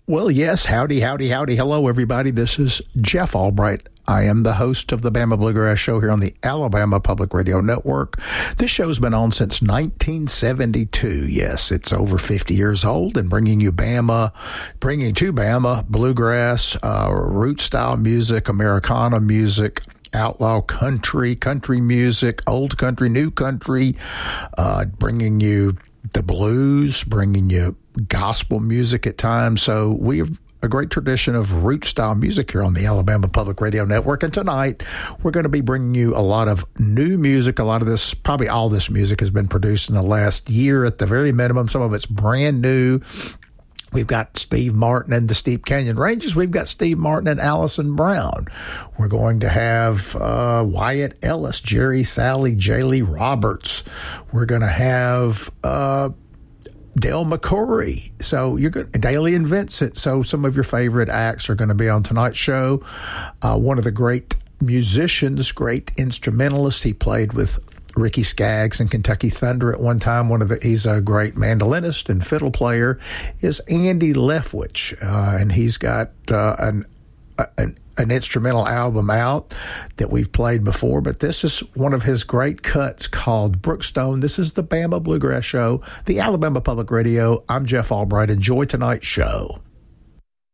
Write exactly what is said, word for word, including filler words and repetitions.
Well, yes. Howdy, howdy, howdy. Hello, everybody. This is Jeff Albright. I am the host of the Bama Bluegrass Show here on the Alabama Public Radio Network. This show's been on since nineteen seventy-two. Yes, it's over fifty years old, and bringing you Bama, bringing to Bama bluegrass, uh, root-style music, Americana music, outlaw country, country music, old country, new country, uh, bringing you the blues, bringing you gospel music at times. So we have a great tradition of root-style music here on the Alabama Public Radio Network. And tonight, we're going to be bringing you a lot of new music. A lot of this, probably all this music has been produced in the last year at the very minimum. Some of it's brand new. We've got Steve Martin and the Steep Canyon Rangers. We've got Steve Martin and Allison Brown. We're going to have uh, Wyatt Ellis, Jerry Sally, Jaylee Roberts. We're going to have Uh, Dale McCoury. So you're good. Daly and Vincent. So some of your favorite acts are going to be on tonight's show. Uh, one of the great musicians, great instrumentalists. He played with Ricky Skaggs and Kentucky Thunder at one time. One of the, he's a great mandolinist and fiddle player, is Andy Leftwich. Uh, and he's got uh, an, an an instrumental album out that we've played before, but this is one of his great cuts called Brookstone. This is the Bama Bluegrass Show, the Alabama Public Radio. I'm Jeff Albright. Enjoy tonight's show.